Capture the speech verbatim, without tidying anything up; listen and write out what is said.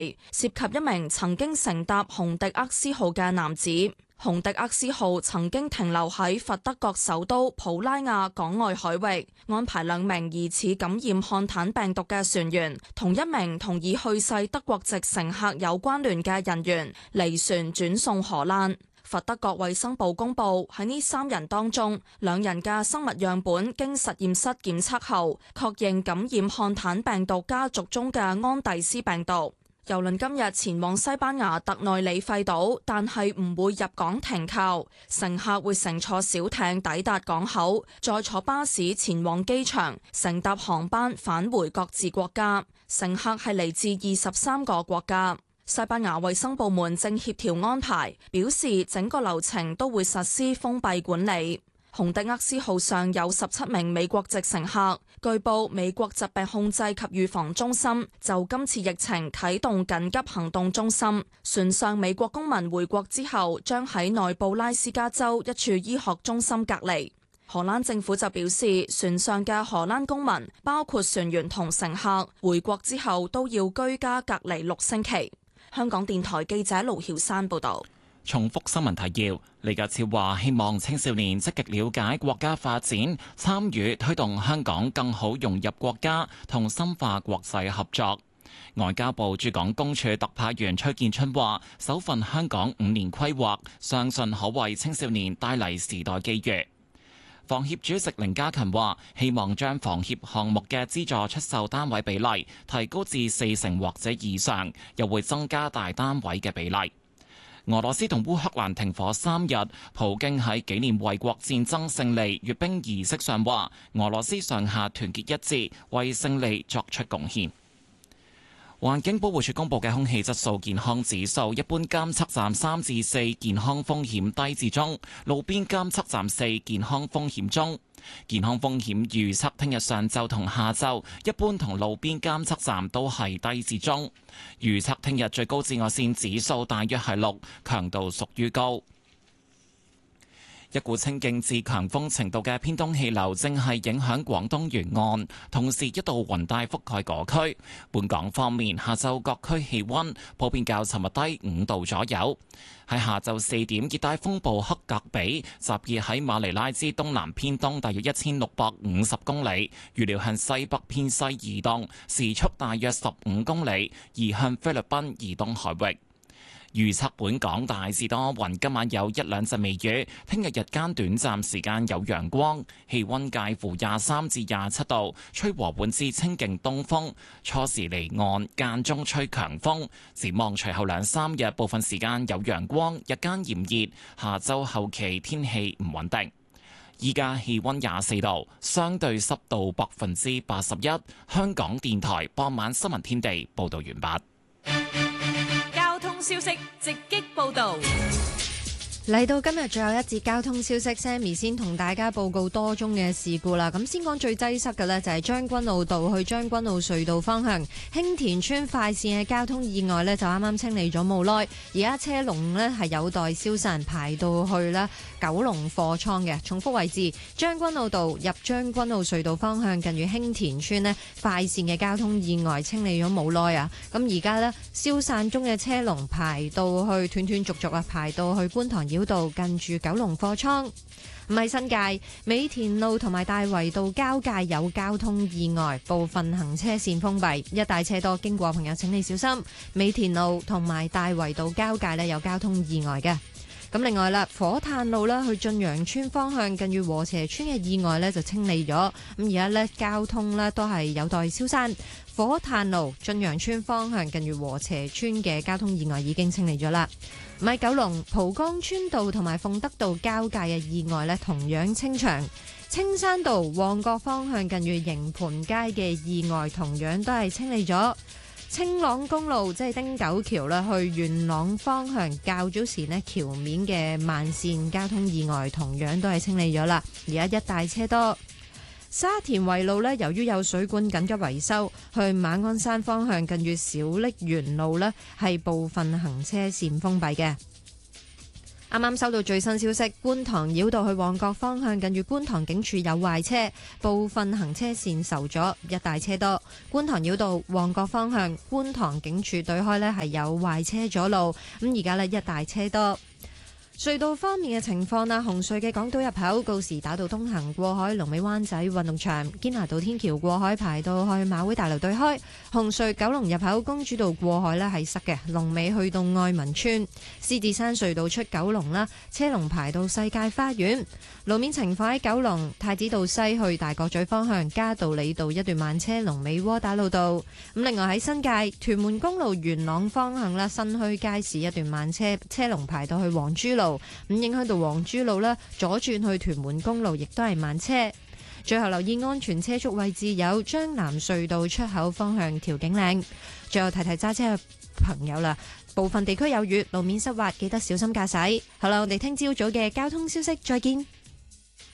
涉及一名曾經乘搭洪迪厄斯號嘅男子。洪迪厄斯號曾經停留喺佛得角首都普拉亞港外海域，安排兩名疑似感染漢坦病毒嘅船員同一名同已去世德國籍乘客有關聯嘅人員離船轉送荷蘭。佛得角衛生部公布喺呢三人當中，兩人嘅生物樣本經實驗室檢測後，確認感染漢坦病毒家族中嘅安第斯病毒。郵輪今日前往西班牙特內里費島，但係唔會入港停靠，乘客會乘坐小艇抵達港口，再坐巴士前往機場，乘搭航班返回各自國家。乘客係嚟自二十三個國家。西班牙衛生部門正協調安排，表示整個流程都會實施封閉管理。洪迪厄斯號上有十七名美國籍乘客，據報美國疾病控制及預防中心就今次疫情啟動緊急行動中心。船上美國公民回國之後，將喺內布拉斯加州一處醫學中心隔離。荷蘭政府就表示，船上嘅荷蘭公民，包括船員同乘客，回國之後都要居家隔離六星期。香港電台記者盧曉珊報道。 重複新聞提要，李家超話希望青少年積極了解國家發展，參與推動香港更好融入國家同深化國際合作。外交部駐港公署特派員崔建春話，首份香港五年規劃，相信可為青少年帶嚟時代機遇。房協主席凌家勤話，希望將房協項目嘅資助出售單位比例提高至四成或者以上，又會增加大單位嘅比例。俄羅斯同烏克蘭停火三日，普京喺紀念衛國戰爭勝利閱兵儀式上話，俄羅斯上下團結一致，為勝利作出貢獻。環境保護署公布嘅空氣質素健康指數，一般監測站三至四，健康風險低至中；路邊監測站四，健康風險中。健康風險預測聽日上晝同下晝，一般同路邊監測站都係低至中。預測聽日最高紫外線指數大約係六，強度屬於高。一股清勁至強風程度嘅偏東氣流正係影響廣東沿岸，同時一道雲帶覆蓋嗰區。本港方面，下晝各區氣溫普遍較尋日低五度左右。喺下晝四點，熱帶風暴克格比集結喺馬尼拉之東南偏東大約一千六百五十公里，預料向西北偏西移動，時速大約十五公里，移向菲律賓以東海域。預測本港大致多雲，今晚有一兩陣微雨，聽日日間短暫時間有陽光，氣溫介乎廿三至廿七度，吹和緩至清勁東風，初時離岸，間中吹強風。展望隨後兩三日，部分時間有陽光，日間炎熱，下周後期天氣唔穩定。依家氣溫廿四度，相對濕度百分之八十一。香港電台傍晚新聞天地報道完畢。 消息直擊報道。 嚟到今日最後一節交通消息 ，Sammy 先同大家報告多宗嘅事故啦。咁先講最擠塞嘅呢，就係將軍澳道去將軍澳隧道方向興田村快線嘅交通意外呢，就啱啱清理咗冇耐，而家車龍呢係有待消散，排到去呢九龍貨倉嘅。重複位置，將軍澳道入將軍澳隧道方向近住興田村呢快線嘅交通意外清理咗冇耐啊。咁而家呢，消散中嘅車龍排到去斷斷續續啊，排到去觀塘繞道近住九龍貨倉。唔係新界美田路同埋大圍道交界有交通意外，部分行車線封閉，一帶車多，經過朋友請你小心。美田路同埋大圍道交界呢有交通意外嘅。咁另外啦，火炭路啦去駿洋村方向近住禾輋村嘅意外呢就清理咗，咁而家呢，交通呢都係有待消散。火炭路駿洋村方向近住禾輋村嘅交通意外已經清理咗啦。唔係九龍蒲崗村道同埋鳳德道交界嘅意外呢同樣清場。青山道旺角方向近住營盤街嘅意外同樣都係清理咗。青朗公路即係汀九橋啦，去元朗方向較早時呢橋面嘅慢線交通意外同樣都係清理咗啦，而家一大車多。沙田圍路呢，由於有水管緊急維修，去馬鞍山方向近住小瀝源路呢係部分行車線封閉嘅。 啱啱收到最新消息，觀塘繞道去旺角方向近住觀塘警署有壞車，部分行車線受阻，一大車多。觀塘繞道旺角方向觀塘警署對開呢係有壞車阻路，咁而家呢，一大車多。隧道方面嘅情況啦，紅隧嘅港島入口告士打道東行過海，龍尾灣仔運動場堅拿道天橋過海排到去馬會大樓對開。紅隧九龍入口公主道過海呢係塞嘅，龍尾去到愛民村。獅子山隧道出九龍啦，車龍排到世界花園。路面情況喺九龍太子道西去大角咀方向嘉道理道一段慢車，龍尾窩打老道。咁另外喺新界屯門公路元朗方向啦，新墟街市一段慢車，車龍排到去黃珠路。咁影響到黃珠路啦，左轉去屯門公路亦都係慢車。最後留意安全車速位置有將南隧道出口方向調景嶺。最後提提揸車嘅朋友啦，部分地區有雨，路面濕滑，記得小心駕駛。好啦，我哋聽朝早嘅交通消息再見。